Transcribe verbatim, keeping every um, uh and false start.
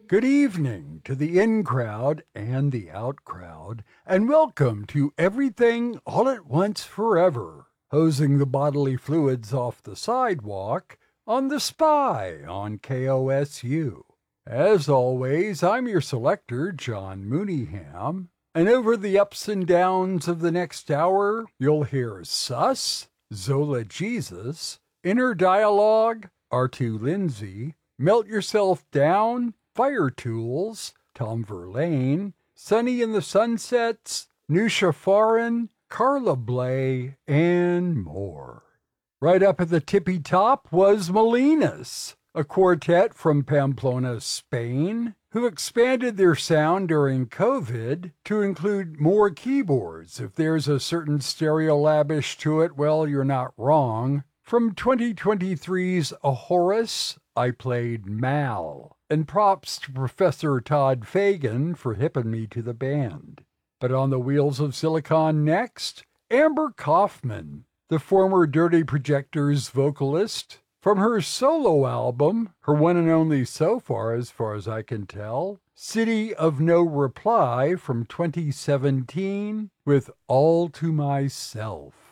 Good evening to the in crowd and the out crowd, and welcome to Everything All at Once Forever, hosing the bodily fluids off the sidewalk on The Spy on K O S U. As always, I'm your selector, John Mooneyham, and over the ups and downs of the next hour, you'll hear Sus, Zola Jesus, Inner Dialogue, R two Lindsay, Melt Yourself Down, Fire Tools, Tom Verlaine, Sunny in the Sunsets, Nusha Farin, Carla Bley, and more. Right up at the tippy top was Molinas, a quartet from Pamplona, Spain, who expanded their sound during COVID to include more keyboards. If there's a certain stereolabish to it, well, you're not wrong. From twenty twenty-three's A Horus, I played Mal, and props to Professor Todd Fagan for hipping me to the band. But on the wheels of Silicon next, Amber Kaufman, the former Dirty Projectors vocalist, from her solo album, her one and only so far as far as I can tell, City of No Reply from twenty seventeen, with All to Myself.